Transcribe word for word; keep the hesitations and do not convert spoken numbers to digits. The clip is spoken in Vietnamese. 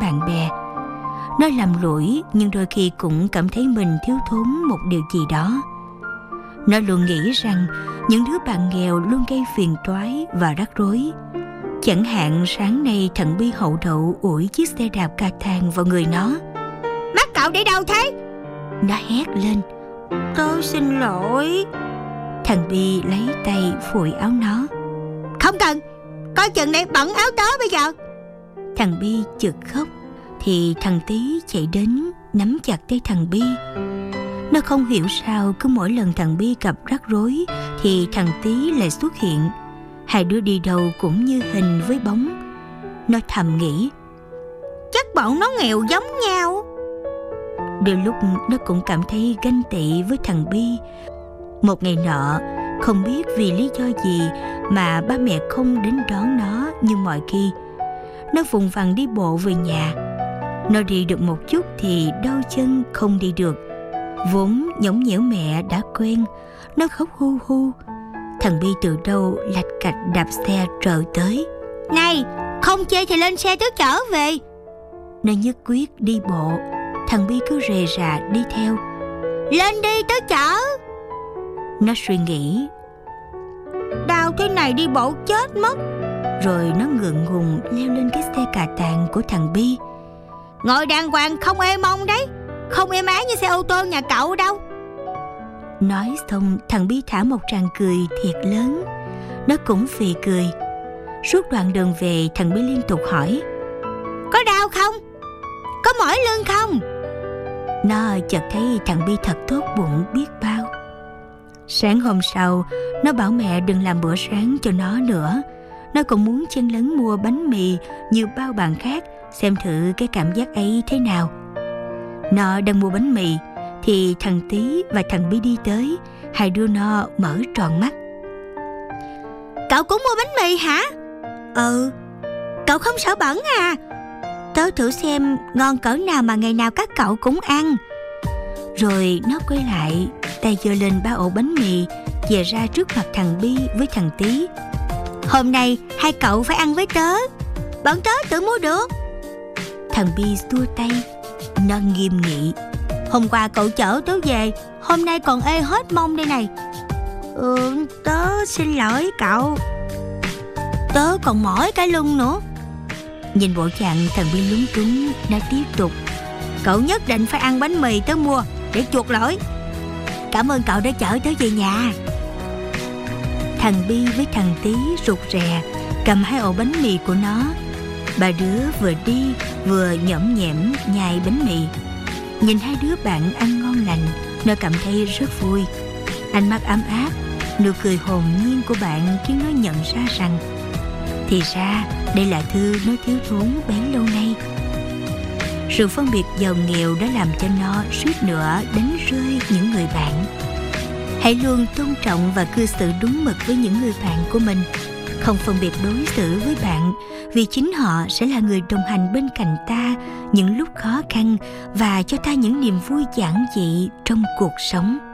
bạn bè. Nó lầm lũi nhưng đôi khi cũng cảm thấy mình thiếu thốn một điều gì đó. Nó luôn nghĩ rằng những đứa bạn nghèo luôn gây phiền toái và rắc rối. Chẳng hạn sáng nay thằng Bi hậu đậu ủi chiếc xe đạp cà tàng vào người nó. Mắt cậu để đâu thế? Nó hét lên. Tớ xin lỗi. Thằng Bi lấy tay phủi áo nó. Không cần, coi chừng để bẩn áo tớ bây giờ. Thằng Bi chực khóc thì thằng Tí chạy đến nắm chặt tay thằng Bi. Nó không hiểu sao cứ mỗi lần thằng Bi gặp rắc rối thì thằng Tí lại xuất hiện. Hai đứa đi đâu cũng như hình với bóng. Nó thầm nghĩ, chắc bọn nó nghèo giống nhau. Đôi lúc nó cũng cảm thấy ganh tị với thằng Bi. Một ngày nọ, không biết vì lý do gì mà ba mẹ không đến đón nó như mọi khi. Nó vùng vằng đi bộ về nhà. Nó đi được một chút thì đau chân không đi được. Vốn nhõng nhẽo mẹ đã quen. Nó khóc hu hu. Thằng Bi từ đâu lạch cạch đạp xe trở tới. Này, không chê thì lên xe tớ chở về. Nó nhất quyết đi bộ. Thằng Bi cứ rề rà đi theo. Lên đi tớ chở. Nó suy nghĩ, đau thế này đi bộ chết mất. Rồi nó ngượng ngùng leo lên cái xe cà tàng của thằng Bi. Ngồi đàng hoàng không ê mông đấy. Không êm ái như xe ô tô nhà cậu đâu. Nói xong thằng Bi thả một tràng cười thiệt lớn. Nó cũng phì cười. Suốt đoạn đường về thằng Bi liên tục hỏi, có đau không? Có mỏi lưng không? Nó chợt thấy thằng Bi thật tốt bụng biết bao. Sáng hôm sau, nó bảo mẹ đừng làm bữa sáng cho nó nữa. Nó cũng muốn chen lấn mua bánh mì như bao bạn khác, xem thử cái cảm giác ấy thế nào. Nó đang mua bánh mì thì thằng Tí và thằng Bi đi tới. Hai đứa nó mở tròn mắt. Cậu cũng mua bánh mì hả? Ừ. Cậu không sợ bẩn à? Tớ thử xem ngon cỡ nào mà ngày nào các cậu cũng ăn. Rồi nó quay lại, tay giơ lên ba ổ bánh mì, dè ra trước mặt thằng Bi với thằng Tí. Hôm nay hai cậu phải ăn với tớ. Bọn tớ tự mua được. Thằng Bi xua tay. Nó nghiêm nghị. Hôm qua cậu chở tớ về, hôm nay còn ê hết mông đây này. Ừ, tớ xin lỗi cậu. Tớ còn mỏi cái lưng nữa. Nhìn bộ dạng thằng Bi lúng túng, nó tiếp tục. Cậu nhất định phải ăn bánh mì tớ mua để chuộc lỗi. Cảm ơn cậu đã chở tớ về nhà. Thằng Bi với thằng Tí rụt rè cầm hai ổ bánh mì của nó. Ba đứa vừa đi vừa nhõm nhẽm nhai bánh mì. Nhìn hai đứa bạn ăn ngon lành, nó cảm thấy rất vui. Ánh mắt ấm áp, nụ cười hồn nhiên của bạn khiến nó nhận ra rằng thì ra đây là thứ nó thiếu thốn bấy lâu nay. Sự phân biệt giàu nghèo đã làm cho nó suýt nữa đánh rơi những người bạn. Hãy luôn tôn trọng và cư xử đúng mực với những người bạn của mình. Không phân biệt đối xử với bạn, vì chính họ sẽ là người đồng hành bên cạnh ta những lúc khó khăn và cho ta những niềm vui giản dị trong cuộc sống.